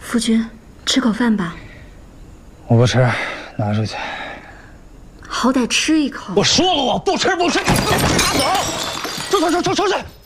夫君，吃口饭吧。 我不吃，拿出去。 好歹吃一口。 我说了，我不吃，不吃。拿走！出去！